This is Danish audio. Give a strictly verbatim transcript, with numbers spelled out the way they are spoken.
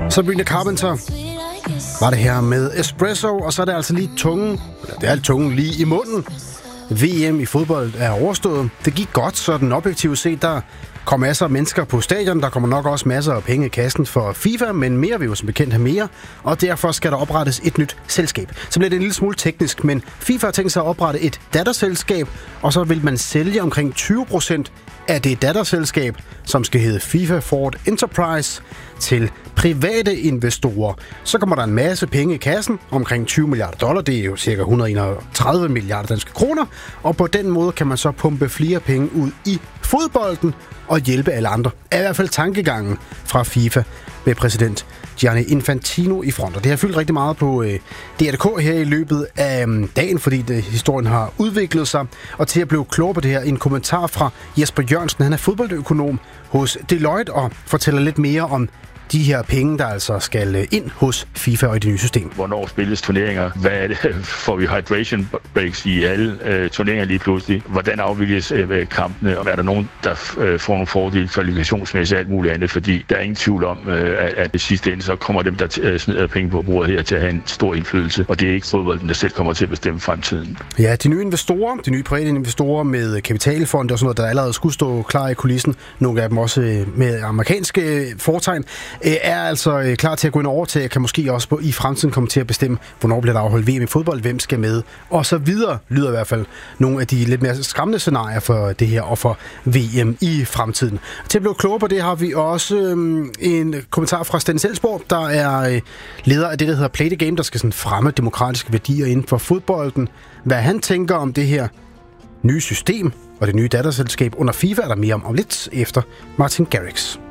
Sabrina Carpenter var det her med Espresso, og så er det altså lige tungen, eller det er alt tungen lige i munden. V M i fodbold er overstået. Det gik godt, så den objektivt set, der kom masser af mennesker på stadion. Der kommer nok også masser af penge i kassen for FIFA, men mere vil jo som bekendt have mere, og derfor skal der oprettes et nyt selskab. Så bliver det en lille smule teknisk, men FIFA har tænkt sig at oprette et datterselskab, og så vil man sælge omkring tyve procent af det datterselskab, som skal hedde FIFA Forward Enterprise, til private investorer. Så kommer der en masse penge i kassen, omkring tyve milliarder dollar, det er jo cirka et hundrede og enogtredive milliarder danske kroner, og på den måde kan man så pumpe flere penge ud i fodbolden og hjælpe alle andre. Er i hvert fald tankegangen fra FIFA med præsident Gianni Infantino i front. Og det har fyldt rigtig meget på øh, D R punktum D K her i løbet af øh, dagen, fordi det, historien har udviklet sig. Og til at blive klogere på det her, en kommentar fra Jesper Jørgensen. Han er fodboldøkonom hos Deloitte og fortæller lidt mere om de her penge, der altså skal ind hos FIFA og i det nye system. Hvornår spilles turneringer? Hvad er det? Får vi hydration breaks i alle øh, turneringer lige pludselig? Hvordan afvikles øh, kampene? Og er der nogen, der øh, får nogle fordele kvalifikationsmæssigt og alt muligt andet? Fordi der er ingen tvivl om, øh, at, at det sidste ende, så kommer dem, der øh, smider penge på bordet her, til at have en stor indflydelse. Og det er ikke fodbolden, der selv kommer til at bestemme fremtiden. Ja, de nye investorer, de nye private investorer med kapitalfonde og sådan noget, der allerede skulle stå klar i kulissen, nogle af dem også med amerikanske fortegn, er altså klar til at gå ind og overtage, kan måske også på, i fremtiden komme til at bestemme, hvornår bliver der afholdt V M i fodbold, hvem skal med, og så videre, lyder i hvert fald nogle af de lidt mere skræmmende scenarier for det her og for V M i fremtiden. Til at blive klogere på det har vi også øhm, en kommentar fra Sten Selsborg, der er øh, leder af det, der hedder Play the Game, der skal sådan fremme demokratiske værdier inden for fodbolden. Hvad han tænker om det her nye system og det nye datterselskab under FIFA, er der mere om, om lidt efter Martin Garrix.